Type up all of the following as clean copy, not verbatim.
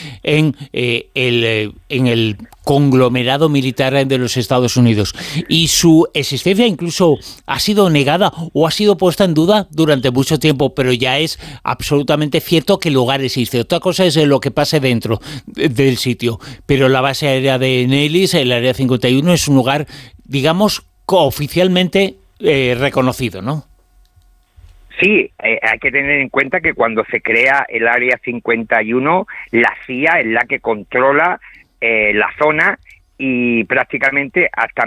en el conglomerado militar de los Estados Unidos. Y su existencia incluso ha sido negada o ha sido puesta en duda durante mucho tiempo, pero ya es absolutamente cierto que el lugar existe. Otra cosa es lo que pase dentro del sitio, pero la base aérea de Nellis, el Área 51, es un lugar, digamos, oficialmente reconocido, ¿no? Sí, hay que tener en cuenta que cuando se crea el Área 51, la CIA es la que controla la zona, y prácticamente hasta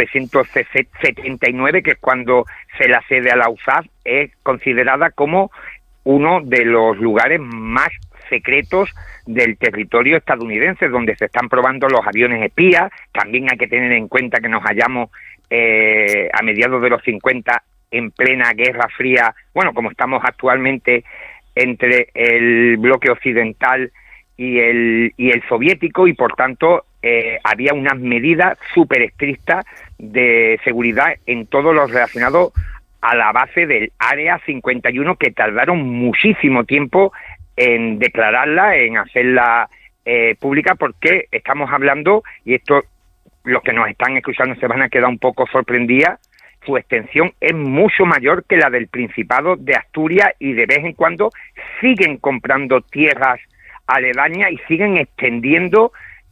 1979, que es cuando se la cede a la USAF, es considerada como uno de los lugares más secretos del territorio estadounidense, donde se están probando los aviones espías. También hay que tener en cuenta que nos hallamos a mediados de los 50 en plena Guerra Fría, bueno, como estamos actualmente entre el bloque occidental y el soviético, y por tanto había unas medidas súper estrictas de seguridad en todo lo relacionado a la base del Área 51, que tardaron muchísimo tiempo en declararla, en hacerla pública, porque estamos hablando, y esto los que nos están escuchando se van a quedar un poco sorprendidas, su extensión es mucho mayor que la del Principado de Asturias, y de vez en cuando siguen comprando tierras aledañas y siguen extendiendo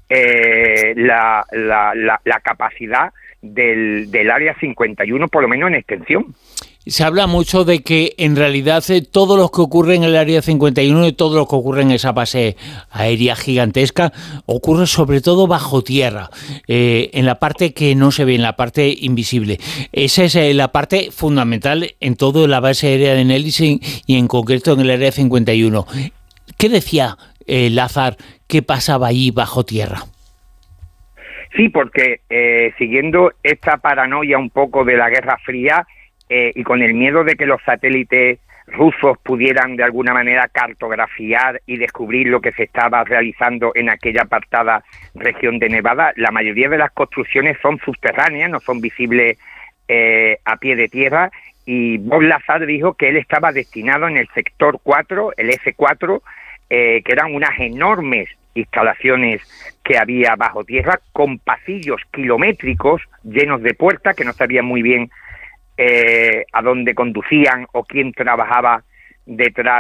la capacidad del Área 51, por lo menos en extensión. Se habla mucho de que en realidad todo lo que ocurre en el Área 51 y todo lo que ocurre en esa base aérea gigantesca ocurre sobre todo bajo tierra, en la parte que no se ve, en la parte invisible. Esa es la parte fundamental en toda la base aérea de Nellis y en concreto en el Área 51. ¿Qué decía Lázaro que pasaba allí bajo tierra? Sí, porque siguiendo esta paranoia un poco de la Guerra Fría, y con el miedo de que los satélites rusos pudieran de alguna manera cartografiar y descubrir lo que se estaba realizando en aquella apartada región de Nevada, la mayoría de las construcciones son subterráneas, no son visibles a pie de tierra, y Bob Lazar dijo que él estaba destinado en el sector 4, el S4, que eran unas enormes instalaciones que había bajo tierra, con pasillos kilométricos llenos de puertas que no sabían muy bien a dónde conducían o quién trabajaba detrás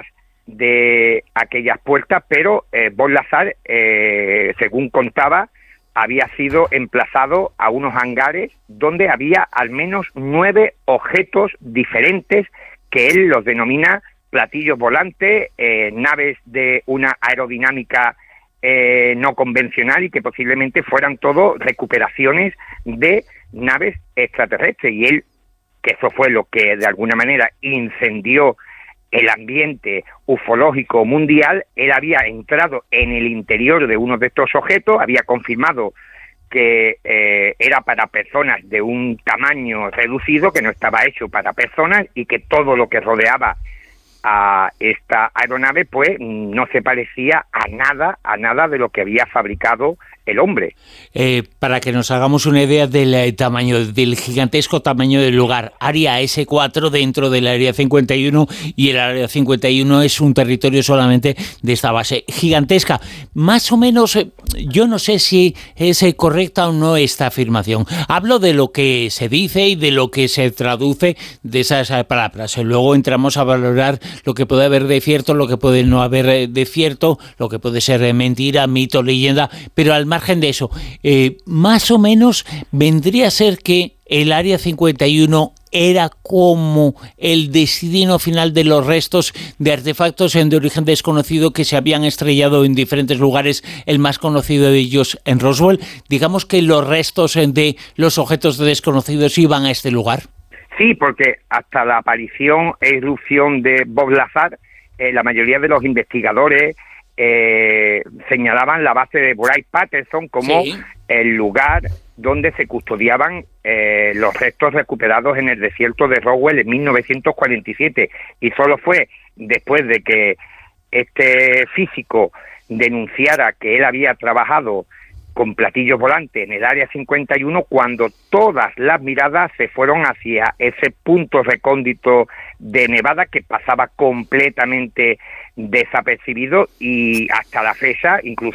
de aquellas puertas, pero Bob Lazar, según contaba, había sido emplazado a unos hangares donde había al menos 9 objetos diferentes que él los denomina platillos volantes, naves de una aerodinámica no convencional, y que posiblemente fueran todo recuperaciones de naves extraterrestres. Y él, que eso fue lo que de alguna manera incendió el ambiente ufológico mundial, él había entrado en el interior de uno de estos objetos, había confirmado que era para personas de un tamaño reducido, que no estaba hecho para personas, y que todo lo que rodeaba a esta aeronave pues no se parecía a nada de lo que había fabricado el hombre. Para que nos hagamos una idea del tamaño, del gigantesco tamaño del lugar, Área S4 dentro del Área 51, y el Área 51 es un territorio solamente de esta base gigantesca. Más o menos, yo no sé si es correcta o no esta afirmación. Hablo de lo que se dice y de lo que se traduce de esas palabras. Luego entramos a valorar lo que puede haber de cierto, lo que puede no haber de cierto, lo que puede ser mentira, mito, leyenda, pero al margen de eso, más o menos vendría a ser que el Área 51 era como el destino final de los restos de artefactos de origen desconocido que se habían estrellado en diferentes lugares, el más conocido de ellos en Roswell. Digamos que los restos de los objetos desconocidos iban a este lugar. Sí, porque hasta la aparición e irrupción de Bob Lazar, la mayoría de los investigadores señalaban la base de Wright-Patterson como el lugar donde se custodiaban los restos recuperados en el desierto de Roswell en 1947, y solo fue después de que este físico denunciara que él había trabajado con platillos volantes en el Área 51 cuando todas las miradas se fueron hacia ese punto recóndito de Nevada que pasaba completamente desapercibido, y hasta la fecha incluso